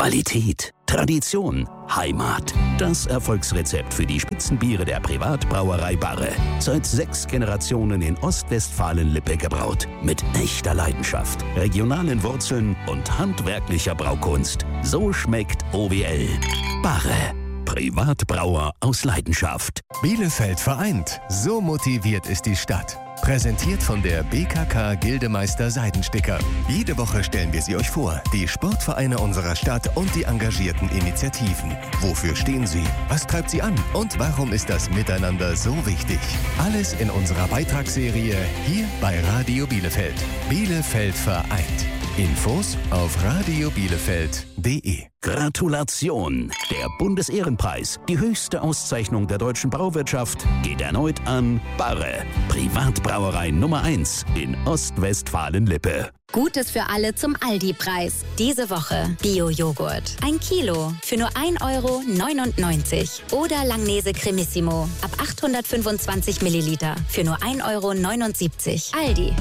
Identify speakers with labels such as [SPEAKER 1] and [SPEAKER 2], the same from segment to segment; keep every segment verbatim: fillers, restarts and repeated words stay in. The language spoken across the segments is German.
[SPEAKER 1] Qualität, Tradition, Heimat. Das Erfolgsrezept für die Spitzenbiere der Privatbrauerei Barre. Seit sechs Generationen in Ostwestfalen-Lippe gebraut. Mit echter Leidenschaft, regionalen Wurzeln und handwerklicher Braukunst. So schmeckt O W L. Barre. Privatbrauer aus Leidenschaft.
[SPEAKER 2] Bielefeld vereint. So motiviert ist die Stadt. Präsentiert von der B K K Gildemeister Seidensticker. Jede Woche stellen wir sie euch vor, die Sportvereine unserer Stadt und die engagierten Initiativen. Wofür stehen sie? Was treibt sie an? Und warum ist das Miteinander so wichtig? Alles in unserer Beitragsserie hier bei Radio Bielefeld. Bielefeld vereint. Infos auf radio bielefeld punkt de.
[SPEAKER 1] Gratulation! Der Bundesehrenpreis, die höchste Auszeichnung der deutschen Brauwirtschaft, geht erneut an Barre, Privatbrauerei Nummer eins in Ostwestfalen-Lippe.
[SPEAKER 3] Gutes für alle zum Aldi-Preis. Diese Woche Bio-Joghurt. Ein Kilo für nur ein Euro neunundneunzig. Oder Langnese Cremissimo ab achthundertfünfundzwanzig Milliliter für nur ein Euro neunundsiebzig. Aldi.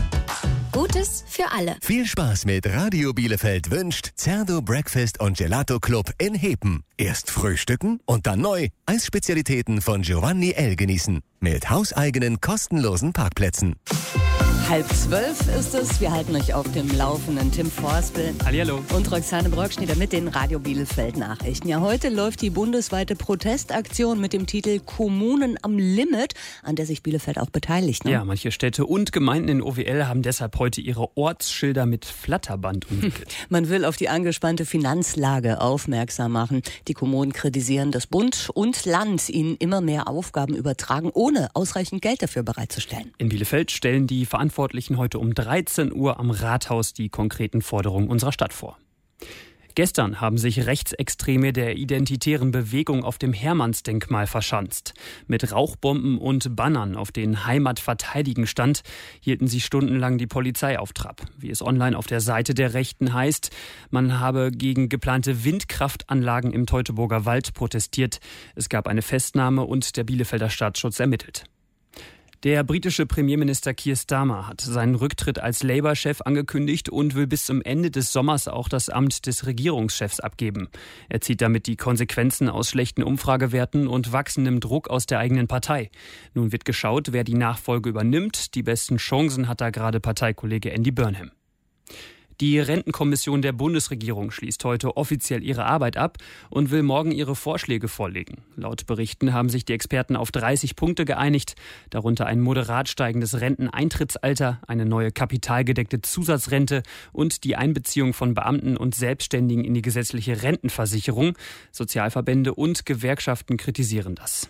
[SPEAKER 3] Gutes für alle.
[SPEAKER 2] Viel Spaß mit Radio Bielefeld wünscht Zerdo Breakfast und Gelato Club in Hepen. Erst frühstücken und dann neu Eisspezialitäten von Giovanni L. genießen. Mit hauseigenen kostenlosen Parkplätzen.
[SPEAKER 4] Halb zwölf ist es. Wir halten euch auf dem Laufenden. Tim Forspel
[SPEAKER 5] Hallihallo.
[SPEAKER 4] Und Roxane Brockschneider mit den Radio Bielefeld Nachrichten. Ja, heute läuft die bundesweite Protestaktion mit dem Titel Kommunen am Limit, an der sich Bielefeld auch beteiligt. Ne?
[SPEAKER 5] Ja, manche Städte und Gemeinden in O W L haben deshalb heute ihre Ortsschilder mit Flatterband umwickelt.
[SPEAKER 4] Man will auf die angespannte Finanzlage aufmerksam machen. Die Kommunen kritisieren, dass Bund und Land ihnen immer mehr Aufgaben übertragen, ohne ausreichend Geld dafür bereitzustellen.
[SPEAKER 5] In Bielefeld stellen die Verantwortlichen heute um dreizehn Uhr am Rathaus die konkreten Forderungen unserer Stadt vor. Gestern haben sich Rechtsextreme der identitären Bewegung auf dem Hermannsdenkmal verschanzt. Mit Rauchbomben und Bannern, auf denen Heimat verteidigen stand, hielten sie stundenlang die Polizei auf Trab. Wie es online auf der Seite der Rechten heißt, man habe gegen geplante Windkraftanlagen im Teutoburger Wald protestiert. Es gab eine Festnahme und der Bielefelder Staatsschutz ermittelt. Der britische Premierminister Keir Starmer hat seinen Rücktritt als Labour-Chef angekündigt und will bis zum Ende des Sommers auch das Amt des Regierungschefs abgeben. Er zieht damit die Konsequenzen aus schlechten Umfragewerten und wachsendem Druck aus der eigenen Partei. Nun wird geschaut, wer die Nachfolge übernimmt. Die besten Chancen hat da gerade Parteikollege Andy Burnham. Die Rentenkommission der Bundesregierung schließt heute offiziell ihre Arbeit ab und will morgen ihre Vorschläge vorlegen. Laut Berichten haben sich die Experten auf dreißig Punkte geeinigt, darunter ein moderat steigendes Renteneintrittsalter, eine neue kapitalgedeckte Zusatzrente und die Einbeziehung von Beamten und Selbstständigen in die gesetzliche Rentenversicherung. Sozialverbände und Gewerkschaften kritisieren das.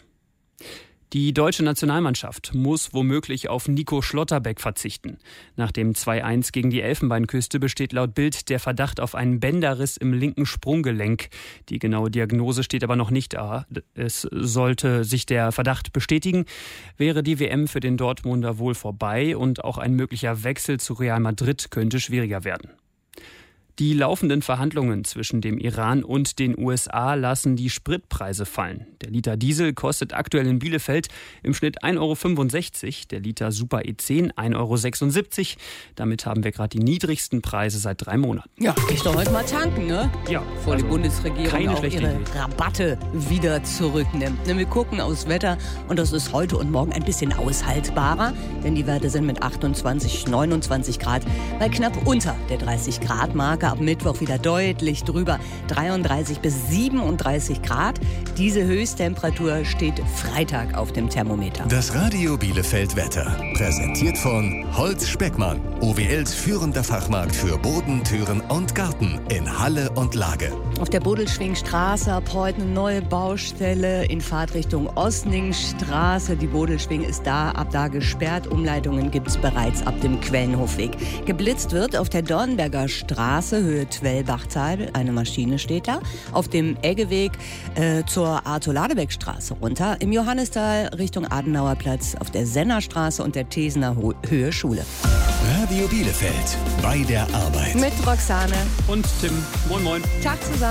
[SPEAKER 5] Die deutsche Nationalmannschaft muss womöglich auf Nico Schlotterbeck verzichten. Nach dem zwei eins gegen die Elfenbeinküste besteht laut Bild der Verdacht auf einen Bänderriss im linken Sprunggelenk. Die genaue Diagnose steht aber noch nicht da. Es sollte sich der Verdacht bestätigen, wäre die W M für den Dortmunder wohl vorbei und auch ein möglicher Wechsel zu Real Madrid könnte schwieriger werden. Die laufenden Verhandlungen zwischen dem Iran und den U S A lassen die Spritpreise fallen. Der Liter Diesel kostet aktuell in Bielefeld im Schnitt ein Euro fünfundsechzig, der Liter Super E zehn ein Euro sechsundsiebzig. Damit haben wir gerade die niedrigsten Preise seit drei Monaten.
[SPEAKER 4] Ja, ich doch heute mal tanken, ne?
[SPEAKER 5] Ja.
[SPEAKER 4] Bevor die Bundesregierung auch ihre
[SPEAKER 5] Idee.
[SPEAKER 4] Rabatte wieder zurücknimmt. Wir gucken aufs Wetter und das ist heute und morgen ein bisschen aushaltbarer, denn die Werte sind mit achtundzwanzig, neunundzwanzig Grad bei knapp unter der dreißig Grad Marke. Ab Mittwoch wieder deutlich drüber, dreiunddreißig bis siebenunddreißig Grad. Diese Höchsttemperatur steht Freitag auf dem Thermometer.
[SPEAKER 2] Das Radio Bielefeld Wetter, präsentiert von Holz Speckmann, O W Ls führender Fachmarkt für Boden, Türen und Garten in Halle und Lage.
[SPEAKER 4] Auf der Bodelschwingstraße ab heute eine neue Baustelle in Fahrtrichtung Osningstraße. Die Bodelschwing ist da, ab da gesperrt. Umleitungen gibt es bereits ab dem Quellenhofweg. Geblitzt wird auf der Dornberger Straße, Höhe Twellbachtal. Eine Maschine steht da. Auf dem Eggeweg äh, zur Arthur-Ladebeck-Straße runter. Im Johannisthal Richtung Adenauerplatz auf der Sennerstraße und der Tesener Höhe Schule.
[SPEAKER 2] Radio Bielefeld, bei der Arbeit.
[SPEAKER 4] Mit Roxane
[SPEAKER 5] und Tim. Moin, moin.
[SPEAKER 4] Tag zusammen.